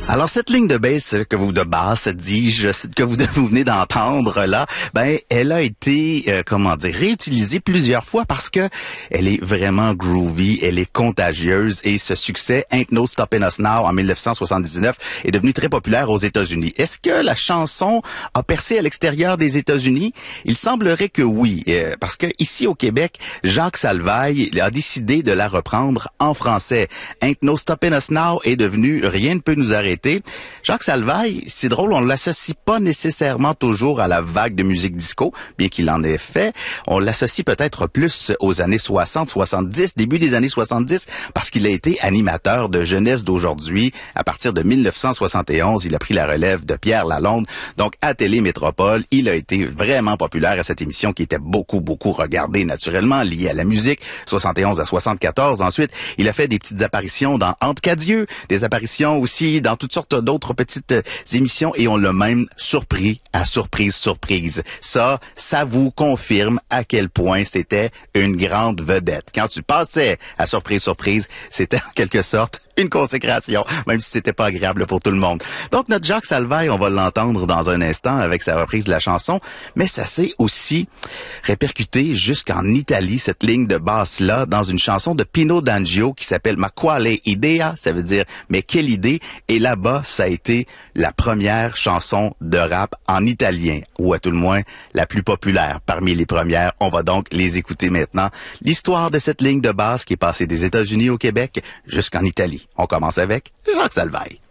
Alors cette ligne de basse dis-je, que vous venez d'entendre là, elle a été réutilisée plusieurs fois parce que elle est vraiment groovy, elle est contagieuse et ce succès Ain't No Stopping Us Now en 1979 est devenu très populaire aux États-Unis. Est-ce que la chanson a percé à l'extérieur des États-Unis? Il semblerait que oui, parce que ici au Québec, Jacques Salvaille a décidé de la reprendre en français. Ain't No Stopping Us Now est devenu Rien ne peut nous arrêter. Jacques Salvaille, c'est drôle, on l'associe pas nécessairement toujours à la vague de musique disco, bien qu'il en ait fait. On l'associe peut-être plus aux années 60, 70, début des années 70, parce qu'il a été animateur de Jeunesse d'aujourd'hui. À partir de 1971, il a pris la relève de Pierre Lalonde. Donc, à Télémétropole, il a été vraiment populaire à cette émission qui était beaucoup regardée naturellement, liée à la musique. 71 à 74. Ensuite, il a fait des petites apparitions dans Entre quatre yeux, des apparitions aussi dans toutes sortes d'autres petites émissions et on l'a même surpris à surprise. Ça vous confirme à quel point c'était une grande vedette. Quand tu passais à surprise, c'était en quelque sorte une consécration, même si c'était pas agréable pour tout le monde. Donc, notre Jacques Salvaille, on va l'entendre dans un instant avec sa reprise de la chanson, mais ça s'est aussi répercuté jusqu'en Italie, cette ligne de basse-là, dans une chanson de Pino D'Angio qui s'appelle Ma quale idea, ça veut dire « Mais quelle idée ?» Et là-bas, ça a été la première chanson de rap en italien, ou à tout le moins, la plus populaire parmi les premières. On va donc les écouter maintenant. L'histoire de cette ligne de basse qui est passée des États-Unis au Québec jusqu'en Italie. On commence avec Jacques Salvaille.